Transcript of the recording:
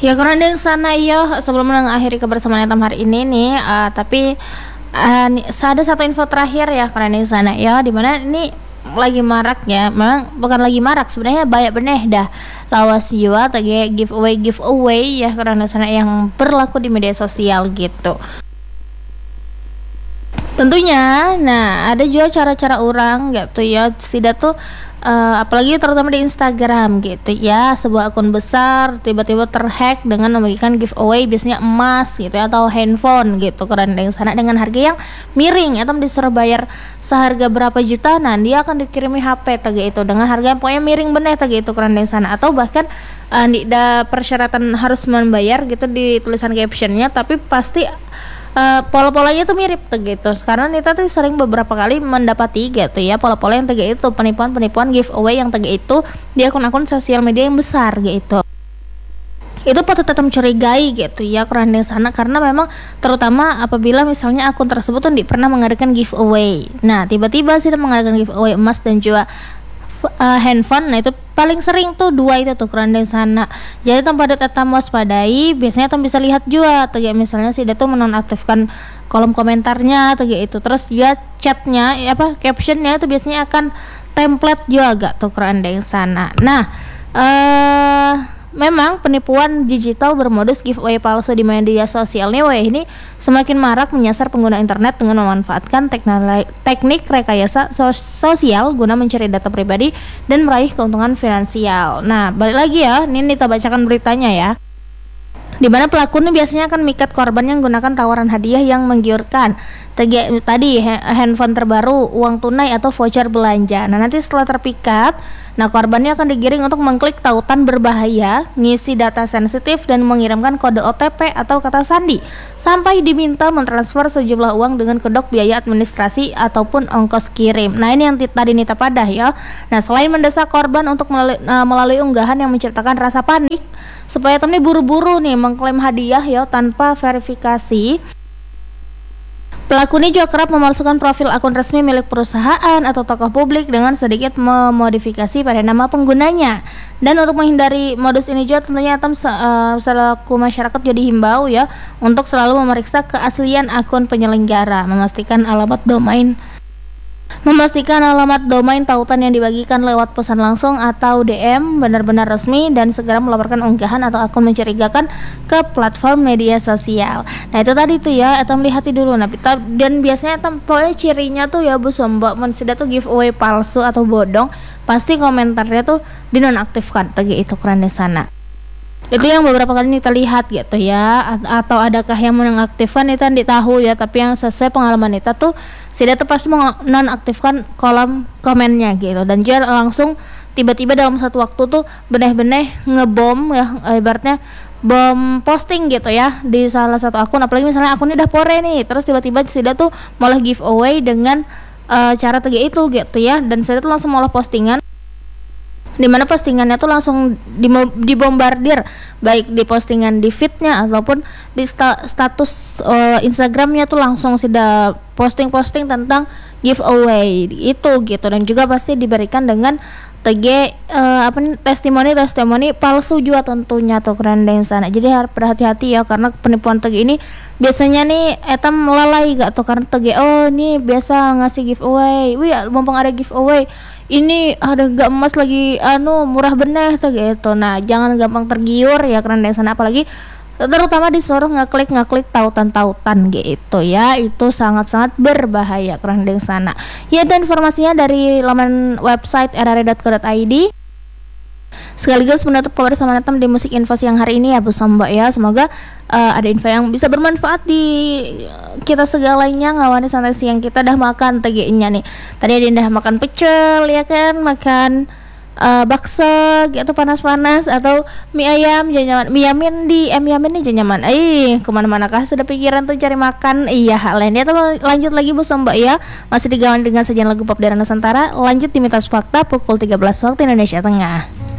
Ya karena di sana iyo sebelum mengakhiri kebersamaan Etam hari ini nih, tapi ada satu info terakhir ya karena di sana ya, dimana ini lagi marak ya, memang bukan lagi marak sebenarnya, banyak bener dah lawas jiwa tadi giveaway ya karena di sana yang berlaku di media sosial gitu. Tentunya, nah ada juga cara-cara orang gitu ya, tidak tuh apalagi terutama di Instagram gitu ya, sebuah akun besar tiba-tiba terhack dengan membagikan giveaway biasanya emas gitu ya, atau handphone gitu karena yang sana dengan harga yang miring atau disuruh bayar seharga berapa juta, nah dia akan dikirimi HP tadi itu dengan harga yang pokoknya miring bener tadi itu karena yang sana, atau bahkan tidak persyaratan harus membayar gitu di tulisan captionnya, tapi pasti pola-polanya tuh mirip tuh gitu, karena Nita tuh sering beberapa kali mendapati gitu ya pola-pola yang tega itu, penipuan giveaway yang tega itu di akun-akun sosial media yang besar gitu. Itu patut tetap mencurigai gitu ya karena di sana, karena memang terutama apabila misalnya akun tersebut tuh pernah mengadakan giveaway. Nah tiba-tiba sih mengadakan giveaway emas dan juga handphone, nah itu paling sering tuh dua itu tuh keranda sana. Jadi tempat tetap waspadai, biasanya tuh bisa lihat juga kayak misalnya sih dia tuh menonaktifkan kolom komentarnya kayak itu, terus juga chatnya captionnya itu biasanya akan template juga agak tuh keranda sana. Nah memang penipuan digital bermodus giveaway palsu di media sosial nih ini semakin marak menyasar pengguna internet dengan memanfaatkan teknik rekayasa sosial guna mencari data pribadi dan meraih keuntungan finansial. Nah, balik lagi ya, ini kita bacakan beritanya ya. Di mana pelaku ini biasanya akan mikat korban yang menggunakan tawaran hadiah yang menggiurkan. Tadi handphone terbaru, uang tunai atau voucher belanja. Nah, nanti setelah terpikat, nah korbannya akan digiring untuk mengklik tautan berbahaya, ngisi data sensitif dan mengirimkan kode OTP atau kata sandi sampai diminta mentransfer sejumlah uang dengan kedok biaya administrasi ataupun ongkos kirim. Nah, ini yang tadi Nita Padah ya. Nah, selain mendesak korban untuk melalui unggahan yang menciptakan rasa panik supaya temen buru-buru nih mengklaim hadiah ya tanpa verifikasi, pelaku ini juga kerap memalsukan profil akun resmi milik perusahaan atau tokoh publik dengan sedikit memodifikasi pada nama penggunanya. Dan untuk menghindari modus ini juga tentunya selaku masyarakat juga dihimbau ya untuk selalu memeriksa keaslian akun penyelenggara, memastikan alamat domain tautan yang dibagikan lewat pesan langsung atau DM benar-benar resmi, dan segera melaporkan unggahan atau akun mencurigakan ke platform media sosial. Nah itu tadi tuh ya, eta melihat dulu. Nah dan biasanya pokoknya cirinya tuh ya Bu Sombok mensidat tuh giveaway palsu atau bodong, pasti komentarnya tuh dinonaktifkan tadi itu keren di sana. Itu yang beberapa kali kita lihat gitu ya, atau adakah yang menonaktifkan itu tidak tahu ya, tapi yang sesuai pengalaman kita tuh dia tuh pasti menonaktifkan kolom komennya gitu, dan dia langsung tiba-tiba dalam satu waktu tuh bener-bener ngebom ya, ibaratnya bom posting gitu ya di salah satu akun, apalagi misalnya akunnya udah pore nih, terus tiba-tiba dia tuh malah giveaway dengan cara tegi itu gitu ya, dan saya tuh langsung malah postingan dimana postingannya tuh langsung dibombardir, baik di postingan di feednya ataupun di status Instagramnya tuh langsung sudah posting tentang giveaway itu gitu, dan juga pasti diberikan dengan testimoni palsu juga tentunya tuh keren yang sana. Jadi harus berhati-hati ya, karena penipuan tegi ini biasanya nih etam melalai gak tuh, karena tegi ini biasa ngasih giveaway, mumpung ada giveaway ini ada gak emas lagi murah bener tuh gitu. Nah jangan gampang tergiur ya keren yang sana, apalagi terutama disuruh ngeklik tautan gitu ya, itu sangat-sangat berbahaya keren di sana. Ya, dan informasinya dari laman website rri.co.id. Sekaligus menutup kabar sama Natam di musik info siang hari ini ya Bu Sombok ya. Semoga ada info yang bisa bermanfaat di kita segalanya. Ngawani santai siang kita dah makan teginya nih. Tadi ada dah makan pecel ya kan, makan bakso gitu panas-panas, atau mie ayam jangan mie yamin nih jangan kemana-mana kah sudah pikiran tuh cari makan. Iya lainnya tuh lanjut lagi Bu Sombok ya, masih digawan dengan sajian lagu pop dari Nusantara. Lanjut di Mitos Fakta pukul 13 waktu Indonesia Tengah.